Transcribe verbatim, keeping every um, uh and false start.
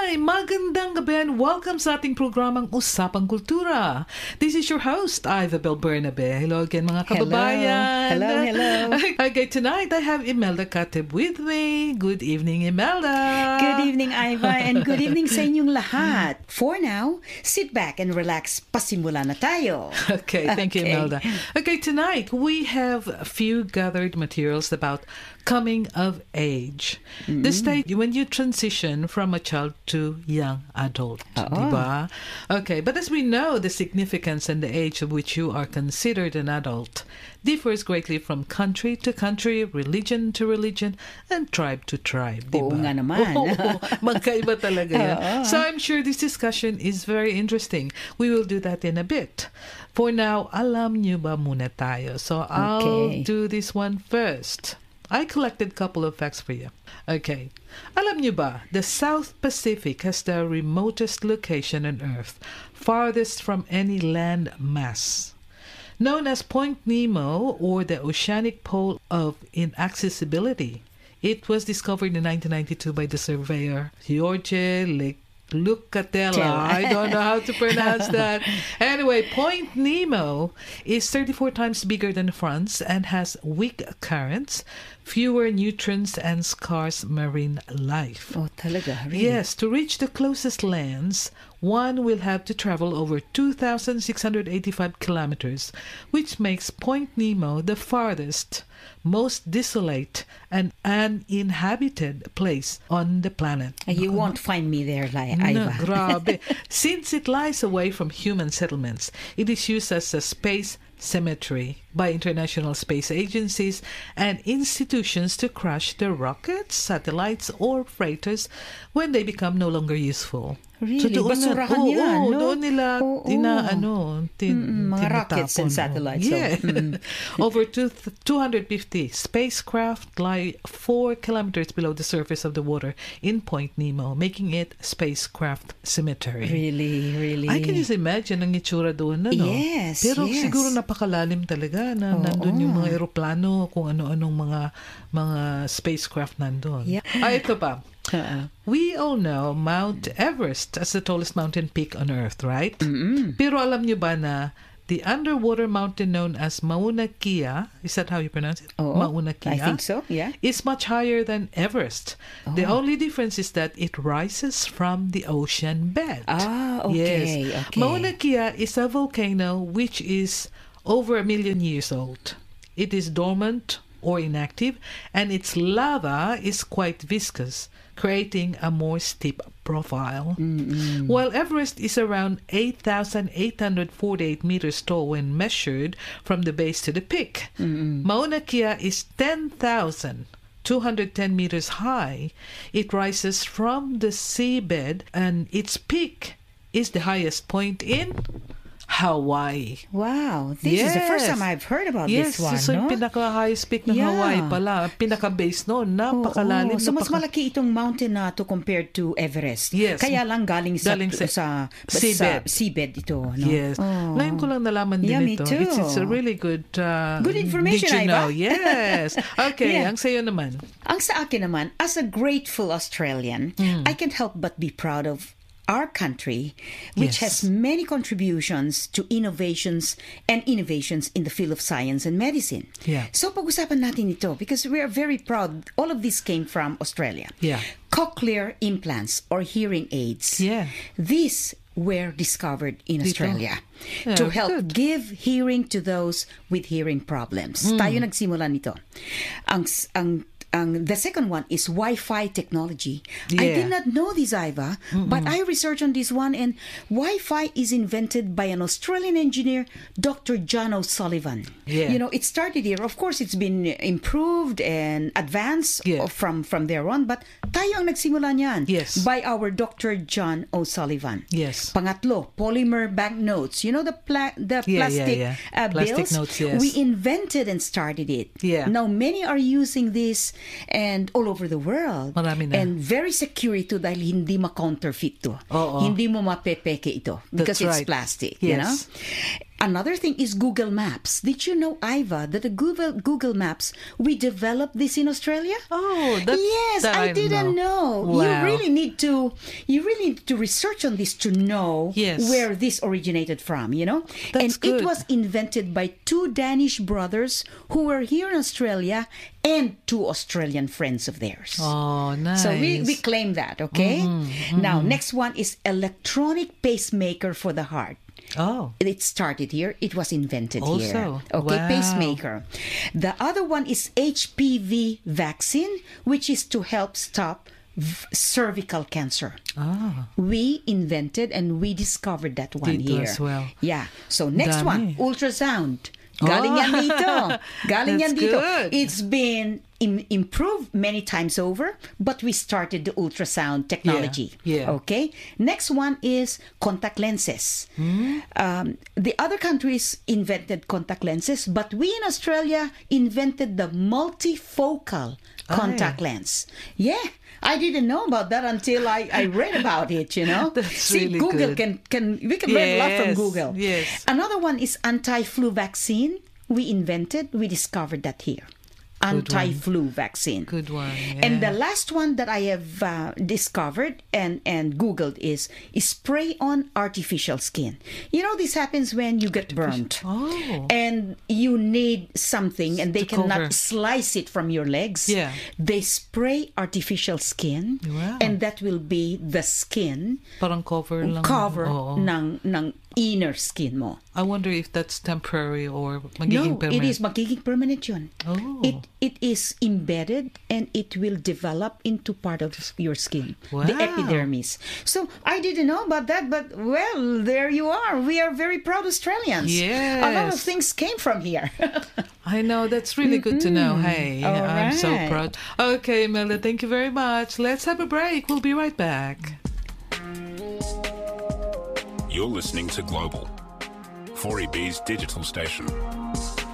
Hi! Magandang gabi and welcome sa ating programang Usapang Kultura. This is your host, Iva Bel Bernabe. Hello again mga kababayan. Hello, hello, hello. Okay, tonight I have Imelda Katib with me. Good evening, Imelda. Good evening, Iva, and good evening sa inyong lahat. For now, sit back and relax. Pasimula na tayo. Okay, thank you, Okay. Imelda. Okay, tonight we have a few gathered materials about coming of age. The stage when you transition from a child to young adult. Oo. Diba? Okay, but as we know, the significance and the age of which you are considered an adult differs greatly from country to country, religion to religion, and tribe to tribe. Oo Diba? nga naman. Oo, magkaiba talaga yan. Oo. So I'm sure this discussion is very interesting. We will do that in a bit. For now, alam nyo ba muna tayo? So I'll Okay. do this one first. I collected a couple of facts for you. Okay. Alam nyo ba, the South Pacific has the remotest location on Earth, farthest from any land mass. Known as Point Nemo, or the oceanic pole of inaccessibility. It was discovered in nineteen ninety-two by the surveyor Jorge Le Lucatella. Tella. I don't know how to pronounce that. Anyway, Point Nemo is thirty-four times bigger than France and has weak currents, fewer nutrients, and scarce marine life. Oh, talaga? Really? Yes, to reach the closest lands, one will have to travel over two thousand six hundred eighty-five kilometers, which makes Point Nemo the farthest, most desolate, and uninhabited place on the planet. Uh, You won't find me there, like No, Iva. grabe. Since it lies away from human settlements, it is used as a space cemetery by international space agencies and institutions to crush the rockets, satellites, or freighters when they become no longer useful. Really? doon na- Basurahan oo, yan, oo, no? doon nila Oo. ina, ano, tin, Mm-mm, mga rockets and tinatapon, oh. satellites, so, Yeah. mm. Over two, 250 spacecraft lie four kilometers below the surface of the water in Point Nemo, making it spacecraft cemetery. Really, really. I can just imagine ang itsura doon, ano? Yes, Pero yes. siguro napakalalim talaga na Oo. nandun yung mga eroplano, kung ano-anong mga mga spacecraft nandun. Yeah. Ah, ito pa. Uh-uh. We all know Mount Everest as the tallest mountain peak on Earth, right? Mm-mm. Pero alam nyo ba na the underwater mountain known as Mauna Kea, is that how you pronounce it? Oo, Mauna Kea? I think so, yeah. Is much higher than Everest. The Oh. only difference is that it rises from the ocean bed. Ah, Yes. okay, okay. Mauna Kea is a volcano which is over a million years old. It is dormant or inactive, and its lava is quite viscous, creating a more steep profile. Mm-mm. While Everest is around eight thousand eight hundred forty-eight meters tall when measured from the base to the peak, Mm-mm. Mauna Kea is ten thousand two hundred ten meters high. It rises from the seabed, and its peak is the highest point in Hawaii. Wow, this is the first Yes. time I've heard about Yes, this one, so yung no? pinaka-highest peak ng Yeah. Hawaii pala, pinaka-base noon, napakalalim. Oo. So, mas napaka- malaki itong mountain na to compared to Everest. Yes. Kaya lang galing sa, Galing sa sa, seabed. sa seabed ito. No? Yes. Oh. Ngayon ko lang nalaman din Yeah, me ito. too. It's, it's a really good... Uh, Good information, did you know? Iva. Yes. Okay, Yeah. ang sayo naman. Ang sa akin naman, as a grateful Australian, Hmm. I can't help but be proud of our country, which Yes. has many contributions to innovations and innovations in the field of science and medicine. Yeah. So pag-usapan natin ito because we are very proud. All of this came from Australia. Yeah. Cochlear implants or hearing aids. Yeah. These were discovered in Dito. Australia Yeah, to help good. give hearing to those with hearing problems. Mm. Tayo nagsimula nito. Ang ang ang the second one is Wi-Fi technology. I Yeah. did not know this, Iva, but I researched on this one, and Wi-Fi is invented by an Australian engineer, Doctor John O'Sullivan. Yeah. You know, it started here. Of course, it's been improved and advanced Yeah. from from there on, but tayo ang nagsimula niyan Yes. by our Doctor John O'Sullivan. Yes. Pangatlo, polymer banknotes. You know the pla- the Yeah, yeah, plastic yeah. Uh, Plastic bills? notes, yes. We invented and started it. Yeah. Now many are using this and all over the world. Marami na. And very secure ito dahil hindi ma-counterfeit to. Oo. Hindi mo mapepeke ito because That's it's right. plastic, Yes. you know? Another thing is Google Maps. Did you know, Iva, that the Google Google Maps, we developed this in Australia? Oh, that's, yes, that I, I didn't know. know. Wow. You really need to you really need to research on this to know yes. where this originated from, you know? That's and good. it was invented by two Danish brothers who were here in Australia and two Australian friends of theirs. Oh, nice. So we, we claim that, okay? Mm-hmm, mm-hmm. Now, next one is electronic pacemaker for the heart. Oh. It started here. It was invented also. here. Okay, wow. pacemaker. The other one is H P V vaccine, which is to help stop v- cervical cancer. Ah. We invented and we discovered that one Did here. as well. Yeah. So next Dami. one, ultrasound. Galing yan dito. Galing yan That's dito. good. It's been im- improved many times over, but we started the ultrasound technology. Yeah, yeah. Okay. Next one is contact lenses. Hmm? Um, the other countries invented contact lenses, but we in Australia invented the multifocal contact Aye. lens. Yeah. I didn't know about that until I, I read about it, you know. That's See, really Google good. can can we can learn a lot from Yes, Google. yes. Another one is anti-flu vaccine. We invented, we discovered that here. Good Anti-flu vaccine. Good one. Yeah. And the last one that I have uh, discovered and, and Googled is, is spray on artificial skin. You know, this happens when you get burnt. Oh. And you need something and they To cannot cover. slice it from your legs. Yeah. They spray artificial skin. Wow. And that will be the skin Parang cover lang. cover Oo. ng, ng inner skin mo. I wonder if that's temporary or magiging No, permanent. it is magiging permanent yun. Oh. It it is embedded and it will develop into part of your skin, the Wow. epidermis. So I didn't know about that, but well, there you are. We are very proud Australians. A lot of Yes. things came from here. I know, that's really good to know. Hey, All I'm so right. proud. Okay, Imelda, thank you very much. Let's have a break. We'll be right back. You're listening to Global, four E B's digital station.